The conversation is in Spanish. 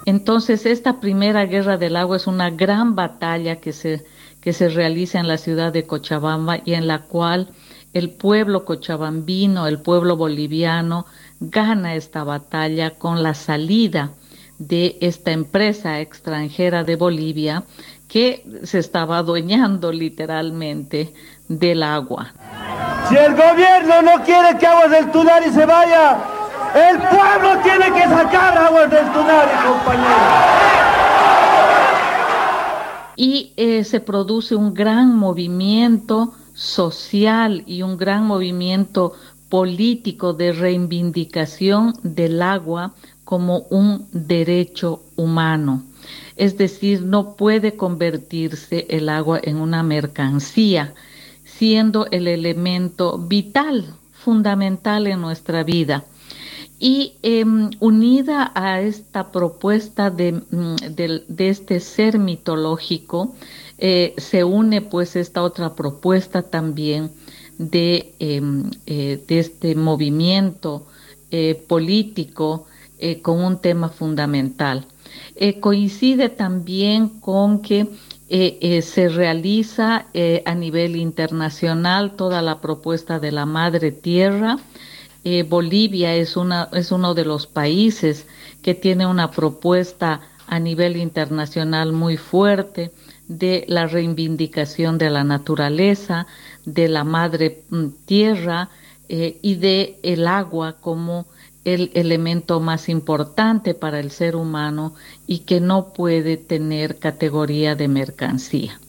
Entonces, esta primera guerra del agua es una gran batalla que se realiza en la ciudad de Cochabamba y en la cual el pueblo cochabambino, el pueblo boliviano, gana esta batalla con la salida de esta empresa extranjera de Bolivia que se estaba adueñando literalmente del agua. Si el gobierno no quiere que Aguas del Tunari se vaya, el pueblo tiene que sacar Aguas del Tunari, compañeros. Y se produce un gran movimiento social y un gran movimiento político de reivindicación del agua como un derecho humano. Es decir, no puede convertirse el agua en una mercancía, siendo el elemento vital, fundamental en nuestra vida. Y unida a esta propuesta de este ser mitológico, se une pues esta otra propuesta también de este movimiento político con un tema fundamental. Coincide también con que se realiza a nivel internacional toda la propuesta de la Madre Tierra. Bolivia es uno de los países que tiene una propuesta a nivel internacional muy fuerte de la reivindicación de la naturaleza, de la madre tierra y de el agua como el elemento más importante para el ser humano y que no puede tener categoría de mercancía.